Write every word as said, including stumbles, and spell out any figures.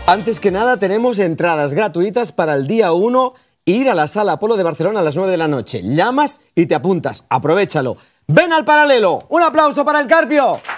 Antes que nada, tenemos entradas gratuitas para el día uno, ir a la Sala Apolo de Barcelona a las nueve de la noche. Llamas y te apuntas. Aprovéchalo. ¡Ven al Paralelo! ¡Un aplauso para el Carpio!